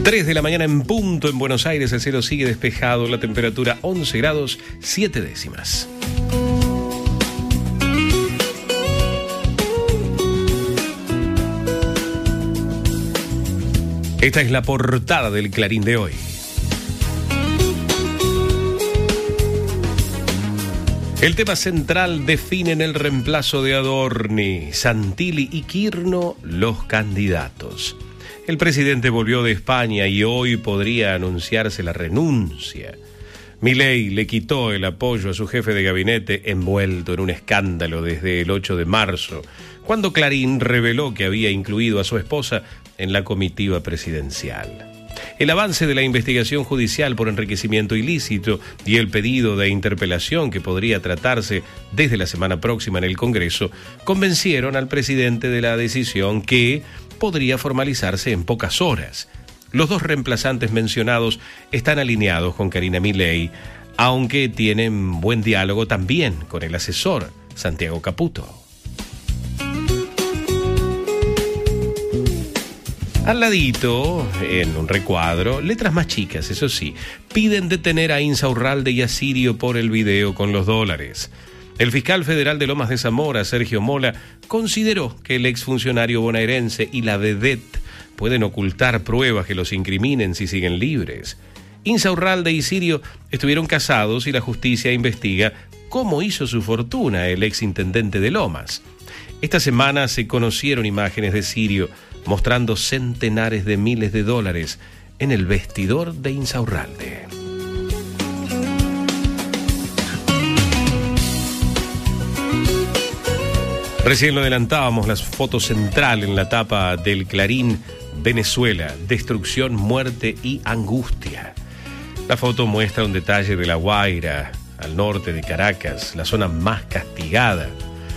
3 de la mañana en punto en Buenos Aires, el cielo sigue despejado, la temperatura 11 grados 7 décimas. Esta es la portada del Clarín de hoy. El tema central define en el reemplazo de Adorni, Santilli y Quirno los candidatos. El presidente volvió de España y hoy podría anunciarse la renuncia. Milei le quitó el apoyo a su jefe de gabinete envuelto en un escándalo desde el 8 de marzo, cuando Clarín reveló que había incluido a su esposa en la comitiva presidencial. El avance de la investigación judicial por enriquecimiento ilícito y el pedido de interpelación que podría tratarse desde la semana próxima en el Congreso convencieron al presidente de la decisión que podría formalizarse en pocas horas. Los dos reemplazantes mencionados están alineados con Karina Milei, aunque tienen buen diálogo también con el asesor, Santiago Caputo. Al ladito, en un recuadro, letras más chicas, eso sí, piden detener a Insaurralde y a Sirio por el video con los dólares. El fiscal federal de Lomas de Zamora, Sergio Mola, consideró que el exfuncionario bonaerense y la vedette pueden ocultar pruebas que los incriminen si siguen libres. Insaurralde y Sirio estuvieron casados y la justicia investiga cómo hizo su fortuna el exintendente de Lomas. Esta semana se conocieron imágenes de Sirio mostrando centenares de miles de dólares en el vestidor de Insaurralde. Recién lo adelantábamos, la foto central en la tapa del Clarín: Venezuela, destrucción, muerte y angustia. La foto muestra un detalle de La Guaira, al norte de Caracas, la zona más castigada.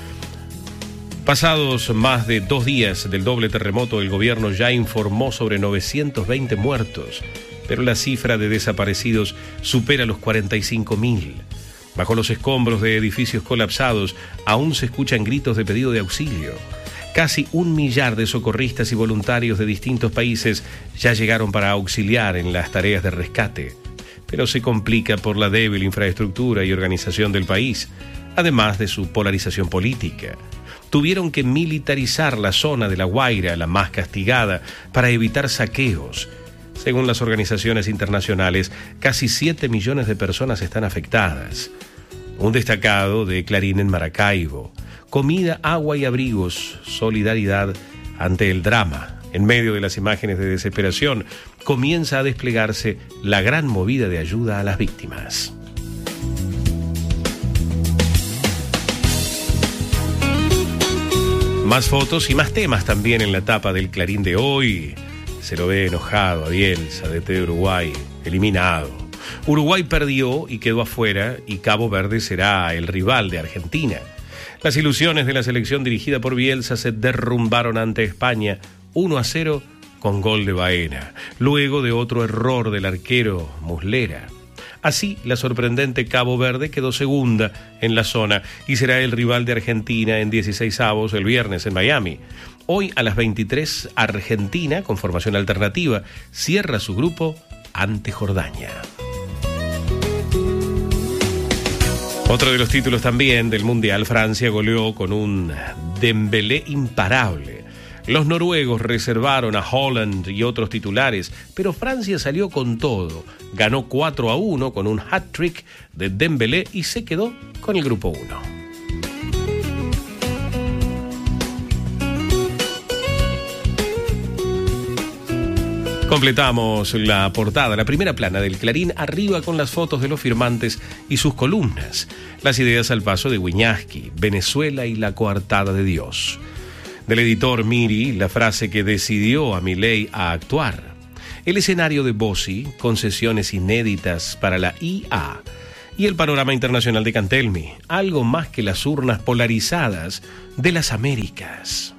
Pasados más de 2 días del doble terremoto, el gobierno ya informó sobre 920 muertos, pero la cifra de desaparecidos supera los 45.000. Bajo los escombros de edificios colapsados, aún se escuchan gritos de pedido de auxilio. Casi 1 millar de socorristas y voluntarios de distintos países ya llegaron para auxiliar en las tareas de rescate, pero se complica por la débil infraestructura y organización del país, además de su polarización política. Tuvieron que militarizar la zona de La Guaira, la más castigada, para evitar saqueos. Según las organizaciones internacionales, casi 7 millones de personas están afectadas. Un destacado de Clarín en Maracaibo: comida, agua y abrigos, solidaridad ante el drama. En medio de las imágenes de desesperación, comienza a desplegarse la gran movida de ayuda a las víctimas. Más fotos y más temas también en la tapa del Clarín de hoy. Se lo ve enojado a Bielsa, DT de Uruguay, eliminado. Uruguay perdió y quedó afuera, y Cabo Verde será el rival de Argentina. Las ilusiones de la selección dirigida por Bielsa se derrumbaron ante España 1-0 con gol de Baena, luego de otro error del arquero Muslera. Así, la sorprendente Cabo Verde quedó segunda en la zona y será el rival de Argentina en 16avos el viernes en Miami. Hoy a las 23, Argentina, con formación alternativa, cierra su grupo ante Jordania. Otro de los títulos también del Mundial: Francia goleó con un Dembélé imparable. Los noruegos reservaron a Haaland y otros titulares, pero Francia salió con todo. Ganó 4-1 con un hat-trick de Dembélé y se quedó con el grupo 1. Completamos la portada, la primera plana del Clarín, arriba con las fotos de los firmantes y sus columnas. Las ideas al paso de Wiñaski, Venezuela y la coartada de Dios. Del editor Miri, la frase que decidió a Milei a actuar. El escenario de Bossi, concesiones inéditas para la IA. Y el panorama internacional de Cantelmi, algo más que las urnas polarizadas de las Américas.